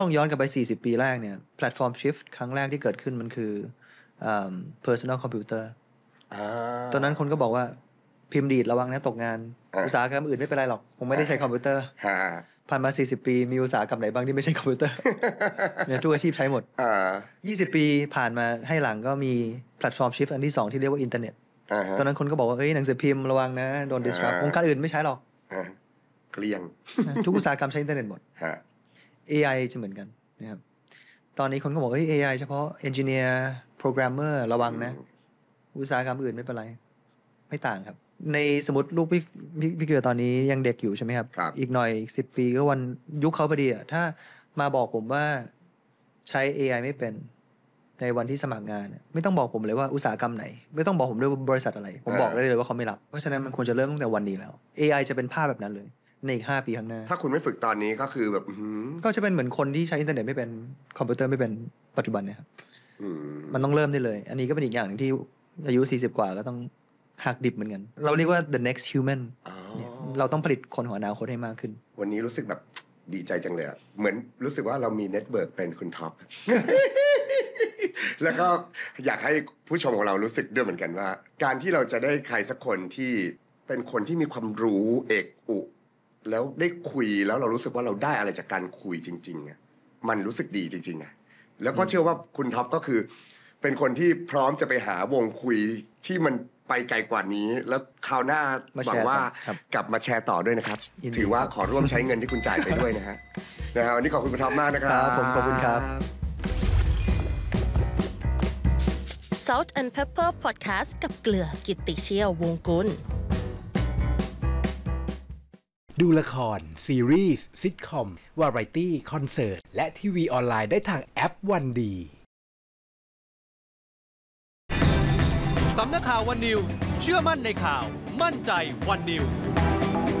ต้องย้อนกลับไป40ปีแรกเนี่ยแพลตฟอร์ม Shift ครั้งแรกที่เกิดขึ้นมันคือpersonal computer ตอนนั้นคนก็บอกว่าพิมพ์ดีดระวังนะตกงานอุตสาหกรรมอื่นไม่เป็นไรหรอกผมไม่ได้ใช้คอมพิวเตอร์ผ่านมา40ปีมีอุตสาหกรรมไหนบ้างที่ไม่ใช่คอมพิวเตอร์เนี่ยทุกอาชีพใช้หมด20ปีผ่านมาให้หลังก็มีแพลตฟอร์ม Shift อันที่2ที่เรียกว่าอินเทอร์เน็ตตอนนั้นคนก็บอกว่าหนังสือพิมพ์ระวังนะโดน disrupt วงการอื่นไม่ใช้หรอกเกลี้ยงทุกอุตสาหกรรมใช้อินเทอร์เน็ตหมด AI จะเหมือนกันนะครับตอนนี้คนก็บอกAI เฉพาะ engineer programmer ระวังนะอุตสาหกรรมอื่นไม่เป็นไรไม่ต่างครับในสมมติลูกพี่เกือตอนนี้ยังเด็กอยู่ใช่ไหมครับอีกหน่อยอีก10 ปีก็วันยุคเขาพอดีอะถ้ามาบอกผมว่าใช้ AI ไม่เป็นในวันที่สมัครงานไม่ต้องบอกผมเลยว่าอุตสาหกรรมไหนไม่ต้องบอกผมด้วยว่าบริษัทอะไรผมบอกได้เลยว่าเขาไม่รับเพราะฉะนั้นมันควรจะเริ่มตั้งแต่วันนี้แล้ว AI จะเป็นภาพแบบนั้นเลยในอีก5 ปีข้างหน้าถ้าคุณไม่ฝึกตอนนี้ก็คือแบบก็จะเป็นเหมือนคนที่ใช้อินเทอร์เน็ตไม่เป็นคอมพิวเตอร์ไม่เป็นปัจจุบันเนี่ยครับมันต้องเริ่มได้เลยอันนี้ก็เป็นอีกอย่างหนึ่งที่อายุ40กว่าก็ต้องหักดิบเหมือนกันเราเรียกว่า the next human เราต้องผลิตคนของอนาคตให้มากขึ้นวันนี้รู้สึกแบบดีใจจังเลยเหมือนรู้สึกว่าเรามีเน็ตเวิร์กเป็นคุณท็อป แล้วก็อยากให้ผู้ชมของเรารู้สึกด้วยเหมือนกันว่าการที่เราจะได้ใครสักคนที่เป็นคนที่มีความรู้เอกอุแล้วได้คุยแล้วเรารู้สึกว่าเราได้อะไรจากการคุยจริงๆมันรู้สึกดีจริงๆแล้วก็เชื่อว่าคุณท็อปก็คือเป็นคนที่พร้อมจะไปหาวงคุยที่มันไปไกลกว่านี้แล้วคราวหน้าหวังว่ากลับมาแชร์ต่อด้วยนะครับถือว่าขอร่วมใช้เงินที่คุณจ่ายไปด้วยนะฮะวันนี้ขอบคุณคุณท็อปมากนะครับผมขอบคุณครับ Salt and Pepper Podcast กับเกลือกิตติเชี่ยววงกุลดูละครซีรีส์ซิทคอมวาไรตี้คอนเสิร์ตและทีวีออนไลน์ได้ทางแอปวันดีสำนักข่าววันนิวส์เชื่อมั่นในข่าวมั่นใจวันนิวส์